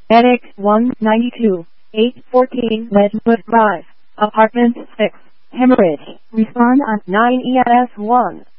Attic 192, 814 Ledgewood Drive, Apartment 6, Hemorrhage. Respond on 9ES1.